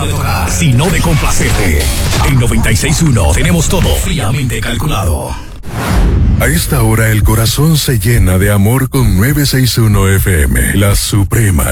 de tocar, sino de complacerte. En 96.1 tenemos todo fríamente calculado. A esta hora el corazón se llena de amor con 961 FM, la suprema